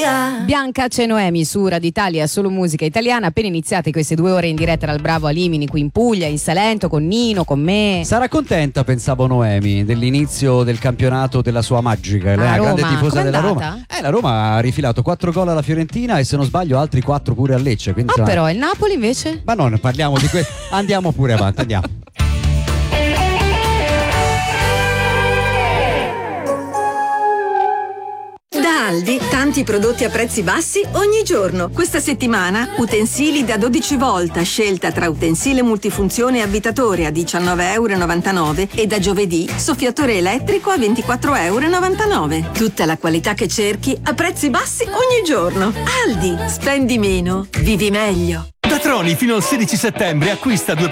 via. Bianca c'è Noemi su Radio Italia, solo musica italiana. Appena iniziate queste 2 ore in diretta dal Bravo a Limini, qui in Puglia, in Salento, con Nino, con me. Sarà contenta, pensavo Noemi, dell'inizio del campionato della sua Magica. Lei è una grande tifosa com'è della andata? Roma. La Roma ha rifilato 4 gol alla Fiorentina e se non sbaglio altri 4 pure a Lecce. Quindi Però il Napoli invece? Ma non parliamo di questo. Andiamo pure avanti, andiamo. Da Aldi, tanti prodotti a prezzi bassi ogni giorno. Questa settimana, utensili da 12 volt, scelta tra utensile multifunzione e avvitatore a €19,99 e da giovedì, soffiatore elettrico a €24,99. Tutta la qualità che cerchi a prezzi bassi ogni giorno. Aldi, spendi meno, vivi meglio. Da Troni fino al 16 settembre acquista 2